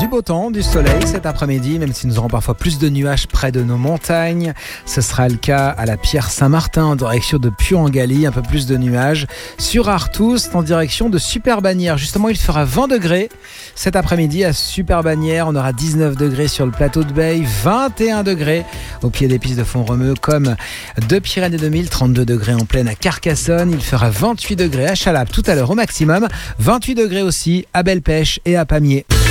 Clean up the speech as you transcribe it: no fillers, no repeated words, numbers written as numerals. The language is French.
du beau temps, du soleil cet après-midi, même si nous aurons parfois plus de nuages près de nos montagnes. Ce sera le cas à la Pierre Saint-Martin en direction de Puy-en-Galie, un peu plus de nuages. Sur Artoust en direction de Super-Bagnères. Justement, il fera 20 degrés cet après-midi à Super-Bagnères. On aura 19 degrés sur le plateau de Beille, 21 degrés au pied des pistes de Font-Romeu comme de Pyrénées 2000, 32 degrés en plaine à Carcassonne. Il fera 28 degrés à Chalabre tout à l'heure au maximum, 28 degrés aussi à Belle-Pêche et à Pamiers.